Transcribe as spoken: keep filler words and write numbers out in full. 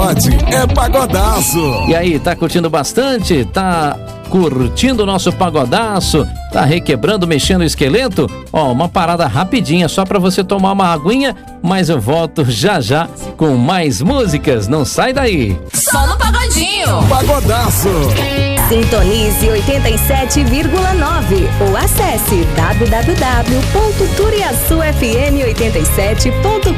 pagode é pagodaço. E aí, tá curtindo bastante? Tá curtindo o nosso pagodaço? Tá requebrando, mexendo o esqueleto? Ó, uma parada rapidinha só pra você tomar uma aguinha, mas eu volto já já com mais músicas. Não sai daí. Só no Pagodinho. Pagodaço. Sintonize oitenta e sete vírgula nove ou acesse w w w ponto turiaçu f m oitenta e sete ponto